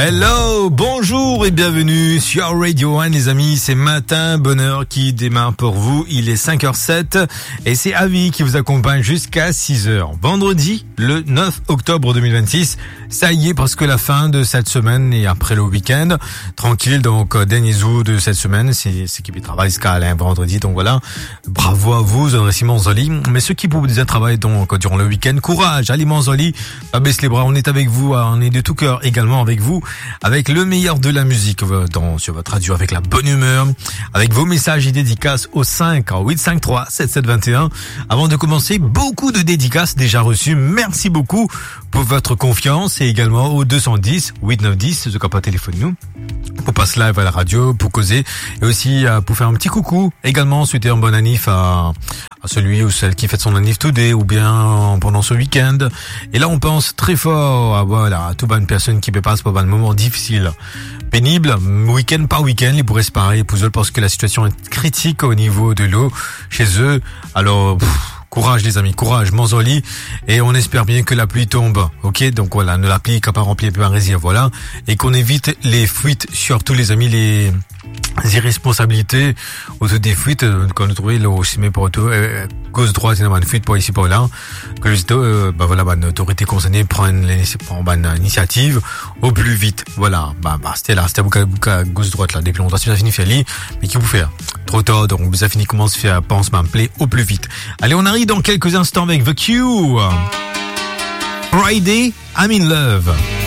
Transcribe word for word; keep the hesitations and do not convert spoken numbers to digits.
Hello, bonjour et bienvenue sur Radio un les amis, c'est Matin Bonheur qui démarre pour vous, il est cinq heures sept et c'est Avi qui vous accompagne jusqu'à six heures. Vendredi, le neuf octobre deux mille vingt-six, ça y est presque la fin de cette semaine et après le week-end, tranquille donc dernier jour de cette semaine, c'est ce qui travaille jusqu'à un vendredi, donc voilà, bravo à vous, Simon Zoli, mais ceux qui vous déjà travaillent donc durant le week-end, courage, allez Zoli, pas baisse les bras, on est avec vous, on est de tout cœur également avec vous, avec le meilleur de la musique dans, sur votre radio, avec la bonne humeur, avec vos messages et dédicaces au cinq huit cinq trois sept sept deux un. Avant de commencer, beaucoup de dédicaces déjà reçues. Merci beaucoup pour votre confiance et également au deux cent dix huit neuf dix, ce qu'on pas téléphone nous, pour passer live à la radio, pour causer et aussi euh, pour faire un petit coucou. Également, souhaiter un bon anniv à, à celui ou celle qui fête son anniv today ou bien pendant ce week-end. Et là, on pense très fort à, voilà, à toute bonne personne qui peut passer par un moment difficile, pénible, week-end par week-end, ils pourraient se parer pour eux parce que la situation est critique au niveau de l'eau chez eux. Alors, pff, courage les amis, courage, Manzoli, et on espère bien que la pluie tombe, ok? Donc voilà, ne la pluie qu'à pas remplir un réservoir, voilà, et qu'on évite les fuites, surtout les amis, les irresponsabilités autour des fuites, quand nous trouvons là aussi, mais pour tout, euh, gauche droite, il y a une fuite pour ici, pour là, que les, euh, bah voilà, bah, l'autorité concernée prend l'initiative au plus vite, voilà, bah, bah, c'était là, c'était à gauche droite, là, dès que l'on ça finit fini, mais qui vous fait? Trop tard, donc, vous avez fini, comment se faire, pense, m'en plaît, au plus vite. Allez, on arrive dans quelques instants avec The Q. Friday, I'm in love.